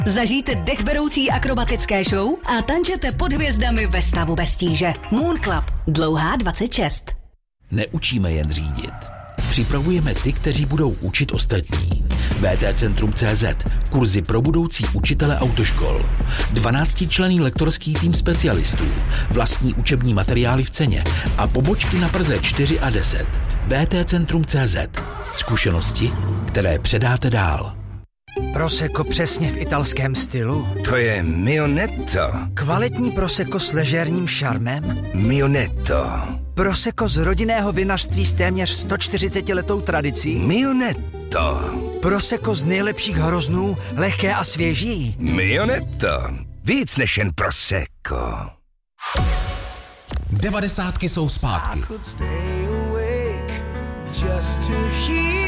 Zažijte dechberoucí akrobatické show a tančete pod hvězdami ve stavu bez tíže. Moon Club, dlouhá 26. Neučíme jen řídit. Připravujeme ty, kteří budou učit ostatní. VTCentrum.cz, kurzy pro budoucí učitele autoškol. 12členný lektorský tým specialistů, vlastní učební materiály v ceně a pobočky na Praze 4 a 10. VTCentrum.cz, zkušenosti, které předáte dál. Prosecco přesně v italském stylu? To je Mio Netto. Kvalitní Prosecco s ležérním šarmem? Mio Netto. Prosecco z rodinného vinařství s téměř 140letou tradicí? Mio Netto. Prosecco z nejlepších hroznů, lehké a svěží? Mio Netto. Víc než jen Prosecco. 90 jsou zpátky.